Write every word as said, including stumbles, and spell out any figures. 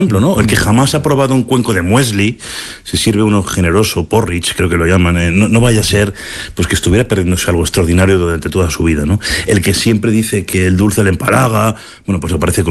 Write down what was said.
¿no? El que jamás ha probado un cuenco de muesli, se sirve uno generoso, porridge, creo que lo llaman, eh, no, no vaya a ser pues que estuviera perdiéndose algo extraordinario durante toda su vida, ¿no? El que siempre dice que el dulce le empalaga, bueno, pues aparece con